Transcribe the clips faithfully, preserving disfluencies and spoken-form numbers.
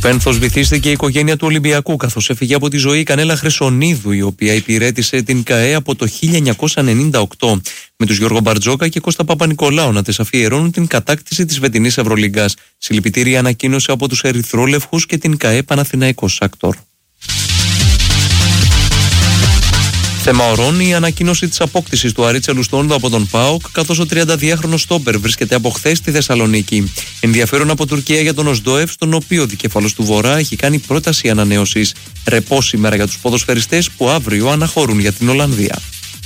Πένθος βυθίστηκε η οικογένεια του Ολυμπιακού, καθώς έφυγε από τη ζωή η Κανέλα Χρυσονίδου, η οποία υπηρέτησε την ΚΑΕ από το χίλια εννιακόσια ενενήντα οκτώ, με τους Γιώργο Μπαρτζόκα και Κώστα Παπα-Νικολάου να της αφιερώνουν την κατάκτηση της φετινής Ευρωλίγκας. Συλληπιτήρια ανακοίνωσε από τους Ερυθρόλευκους και την ΚΑΕ Παναθηναϊκός Σακτόρ. Θέμα ορών, η ανακοίνωση της απόκτησης του Αρίτσα Λουστόνδου από τον ΠΑΟΚ, καθώς ο τριανταδυάχρονος στόπερ βρίσκεται από χθες στη Θεσσαλονίκη. Ενδιαφέρον από Τουρκία για τον Οσντόεφ, στον οποίο ο δικέφαλος του Βορρά έχει κάνει πρόταση ανανέωσης. Ρεπό σήμερα για τους ποδοσφαιριστές που αύριο αναχωρούν για την Ολλανδία.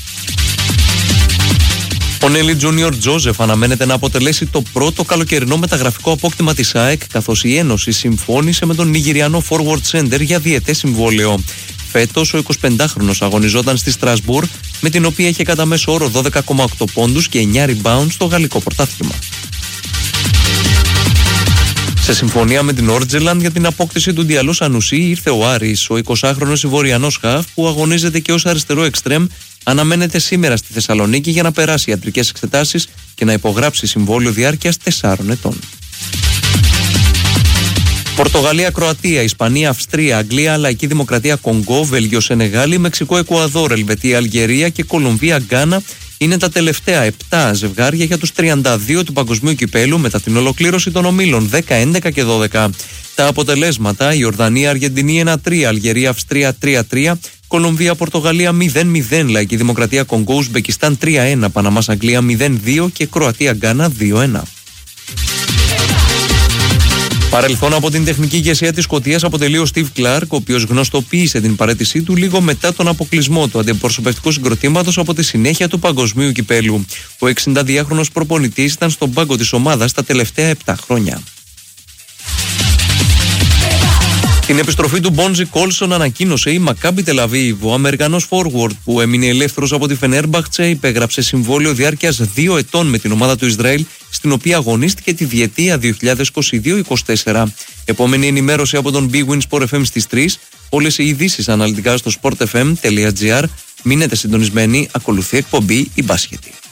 Ο Νέλι Τζούνιορ Τζόζεφ αναμένεται να αποτελέσει το πρώτο καλοκαιρινό μεταγραφικό απόκτημα της ΑΕΚ, καθώς η Ένωση συμφώνησε με τον Νιγηριανό forward center για διετές συμβόλαιο. Φέτος ο εικοσιπεντάχρονος αγωνιζόταν στη Στρασβούρ, με την οποία είχε κατά μέσο όρο δώδεκα κόμμα οκτώ πόντους και εννιά rebounds στο γαλλικό πρωτάθλημα. Σε συμφωνία με την Όρτζελαντ για την απόκτηση του Ντιαλό Σανουσί ήρθε ο Άρης. Ο εικοσάχρονος Ιβοριανός χαφ, που αγωνίζεται και ως αριστερό εξτρέμ, αναμένεται σήμερα στη Θεσσαλονίκη για να περάσει ιατρικές εξετάσεις και να υπογράψει συμβόλαιο διάρκειας τεσσάρων ετών. Πορτογαλία, Κροατία, Ισπανία, Αυστρία, Αγγλία, Λαϊκή Δημοκρατία Κονγκό, Βέλγιο, Σενεγάλη, Μεξικό, Εκουαδόρ, Ελβετία, Αλγερία και Κολομβία, Γκάνα είναι τα τελευταία επτά ζευγάρια για τους τριάντα δύο του Παγκοσμίου Κυπέλου μετά την ολοκλήρωση των ομίλων δέκα, έντεκα και δώδεκα. Τα αποτελέσματα: Ιορδανία, Αργεντινή ένα τρία, Αλγερία, Αυστρία τρία τρία, Κολομβία, Πορτογαλία μηδέν μηδέν, Λαϊκή Δημοκρατία Κονγκό, Ουσμπεκιστάν τρία ένα, Παναμάς, Αγγλία μηδέν δύο και Κροατία, Γκάνα δύο ένα. Παρελθόν από την τεχνική ηγεσία της Σκωτίας αποτελεί ο Στιβ Κλάρκ, ο οποίος γνωστοποίησε την παραίτησή του λίγο μετά τον αποκλεισμό του αντιπροσωπευτικού συγκροτήματος από τη συνέχεια του Παγκοσμίου Κυπέλου. Ο εξηνταδυάχρονος προπονητής ήταν στον πάγκο της ομάδας τα τελευταία επτά χρόνια. Την επιστροφή του Μπόντζι Κόλσον ανακοίνωσε η Μακάμπι Τελαβίβ. Ο Αμερικανός forward, που έμεινε ελεύθερος από τη Φενέρμπαχτσε, υπέγραψε συμβόλαιο διάρκειας δύο ετών με την ομάδα του Ισραήλ, στην οποία αγωνίστηκε τη διετία δύο χιλιάδες είκοσι δύο είκοσι τέσσερα. Επόμενη ενημέρωση από τον Big Win Sport εφ εμ στις τρεις. Όλες οι ειδήσεις αναλυτικά στο sport f m τελεία g r. Μείνετε συντονισμένοι, ακολουθεί εκπομπή η Μπάσχετη.